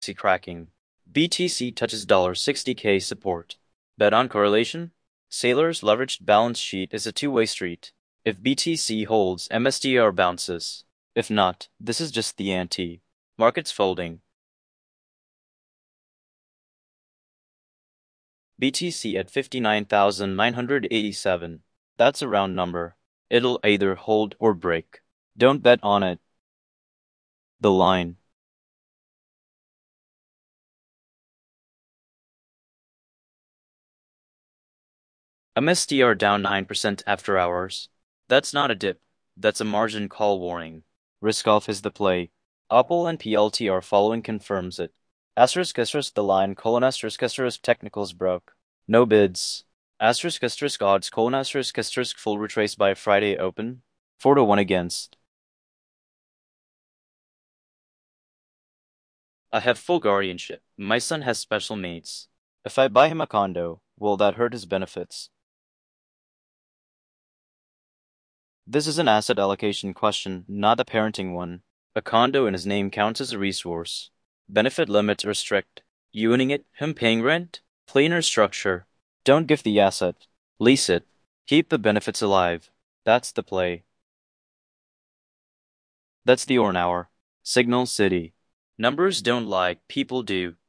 See cracking. BTC touches $60K support. Bet on correlation? Sailor's leveraged balance sheet is a two-way street. If BTC holds, MSTR bounces. If not, this is just the ante. Markets folding. BTC at 59,987. That's a round number. It'll either hold or break. Don't bet on it. The line. MSTR down 9% after hours. That's not a dip. That's a margin call warning. Risk off is the play. Apple and PLTR following confirms it. Asterisk the line asterisk technicals broke. No bids. Asterisk odds asterisk full retrace by Friday open. 4-1 against. I have full guardianship. My son has special needs. If I buy him a condo, will that hurt his benefits? This is an asset allocation question, not a parenting one. A condo in his name counts as a resource. Benefit limits are strict. You owning it, him paying rent? Planar structure. Don't give the asset. Lease it. Keep the benefits alive. That's the play. That's the Orn Hour. Signal City. Numbers don't lie, people do.